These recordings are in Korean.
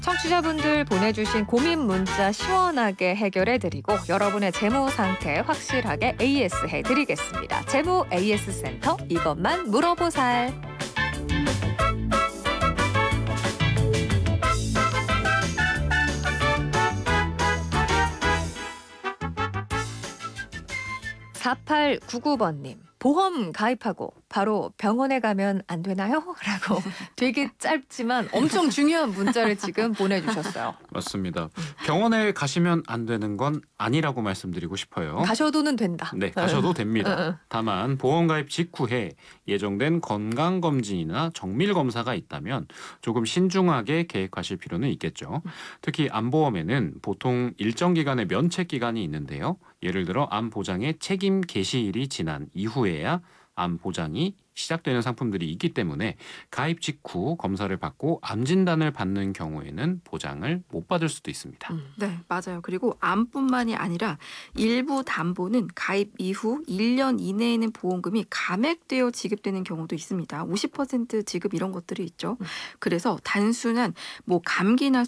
청취자분들 보내주신 고민 문자 시원하게 해결해드리고 여러분의 재무 상태 확실하게 AS 해드리겠습니다. 재무 AS 센터 이것만 물어보살. (4899번님) 보험 가입하고 바로 병원에 가면 안 되나요? 라고 되게 짧지만 엄청 중요한 문자를 지금 보내주셨어요. 맞습니다. 병원에 가시면 안 되는 건 아니라고 말씀드리고 싶어요. 가셔도는 된다. 네, 가셔도 됩니다. 다만 보험 가입 직후에 예정된 건강검진이나 정밀검사가 있다면 조금 신중하게 계획하실 필요는 있겠죠. 특히 암보험에는 보통 일정 기간의 면책 기간이 있는데요. 예를 들어 암 보장의 책임 개시일이 지난 이후에야 암 보장이 시작되는 상품들이 있기 때문에 가입 직후 검사를 받고 암 진단을 받는 경우에는 보장을 못 받을 수도 있습니다. 네, 맞아요. 그리고 암뿐만이 아니라 일부 담보는 가입 이후 1년 이내에는 보험금이 감액되어 지급되는 경우도 있습니다. 50% 지급 이런 것들이 있죠. 그래서 단순한 뭐 감기나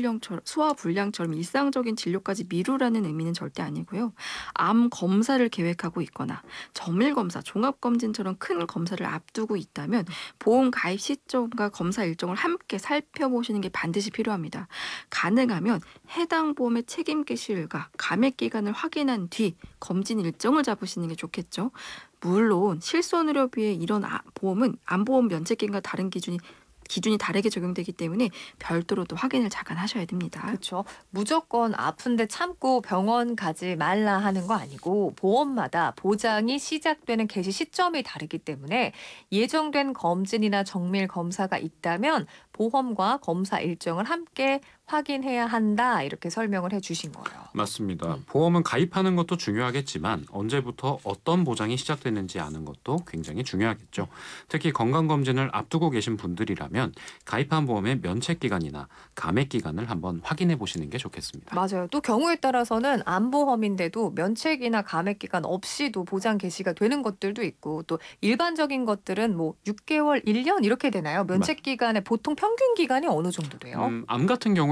소화불량처럼 일상적인 진료까지 미루라는 의미는 절대 아니고요. 암 검사를 계획하고 있거나 정밀검사, 종합검진처럼 큰 검사를 앞두고 있다면 보험 가입 시점과 검사 일정을 함께 살펴보시는 게 반드시 필요합니다. 가능하면 해당 보험의 책임 개시일과 감액 기간을 확인한 뒤 검진 일정을 잡으시는 게 좋겠죠. 물론 실손의료비의 이런 보험은 암보험 면책기간과 다른 기준이 다르게 적용되기 때문에 별도로 또 확인을 잠깐 하셔야 됩니다. 그렇죠. 무조건 아픈데 참고 병원 가지 말라 하는 거 아니고 보험마다 보장이 시작되는 개시 시점이 다르기 때문에 예정된 검진이나 정밀 검사가 있다면 보험과 검사 일정을 함께 확인해야 한다 이렇게 설명을 해주신 거예요. 맞습니다. 보험은 가입하는 것도 중요하겠지만 언제부터 어떤 보장이 시작되는지 아는 것도 굉장히 중요하겠죠. 특히 건강검진을 앞두고 계신 분들이라면 가입한 보험의 면책기간이나 감액기간을 한번 확인해 보시는 게 좋겠습니다. 맞아요. 또 경우에 따라서는 암보험인데도 면책이나 감액기간 없이도 보장 개시가 되는 것들도 있고 또 일반적인 것들은 뭐 6개월, 1년 이렇게 되나요? 면책기간의 보통 평균 기간이 어느 정도 돼요? 암 같은 경우